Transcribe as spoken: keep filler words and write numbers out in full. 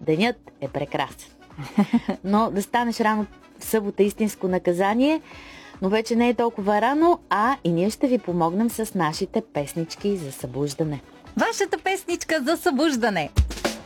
денят е прекрасен. Но да станеш рано в събота истинско наказание, но вече не е толкова рано, а и ние ще ви помогнем с нашите песнички за събуждане. Вашата песничка за събуждане.